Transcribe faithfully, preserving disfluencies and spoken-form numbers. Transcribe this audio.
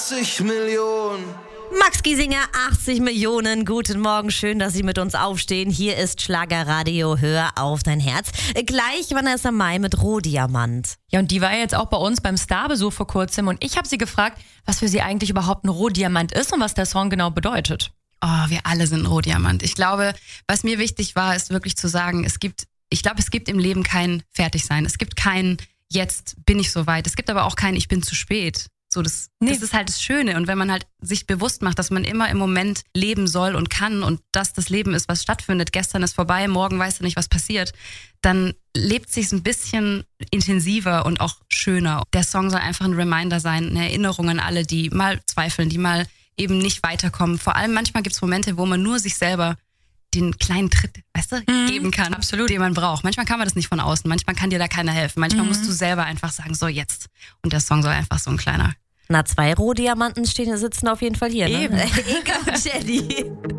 achtzig Millionen. Max Giesinger, achtzig Millionen. Guten Morgen, schön, dass Sie mit uns aufstehen. Hier ist Schlagerradio, hör auf dein Herz. Gleich Vanessa Mai mit Rohdiamant. Ja, und die war jetzt auch bei uns beim Starbesuch vor kurzem und ich habe sie gefragt, was für sie eigentlich überhaupt ein Rohdiamant ist und was der Song genau bedeutet. Oh, wir alle sind Rohdiamant. Ich glaube, was mir wichtig war, ist wirklich zu sagen, es gibt, ich glaube, es gibt im Leben kein Fertigsein. Es gibt kein jetzt bin ich soweit. Es gibt aber auch kein ich bin zu spät. So, das, nee. das ist halt das Schöne. Und wenn man halt sich bewusst macht, dass man immer im Moment leben soll und kann und dass das Leben ist, was stattfindet, gestern ist vorbei, morgen weißt du nicht, was passiert, dann lebt sich's ein bisschen intensiver und auch schöner. Der Song soll einfach ein Reminder sein, eine Erinnerung an alle, die mal zweifeln, die mal eben nicht weiterkommen. Vor allem manchmal gibt's Momente, wo man nur sich selber den kleinen Tritt, weißt du, mhm, geben kann, absolut, den man braucht. Manchmal kann man das nicht von außen, manchmal kann dir da keiner helfen. Manchmal mhm. musst du selber einfach sagen, so jetzt. Und der Song soll einfach so ein kleiner. Na, zwei Rohdiamanten stehen, sitzen auf jeden Fall hier, ne? Eben. Eka und Jenny.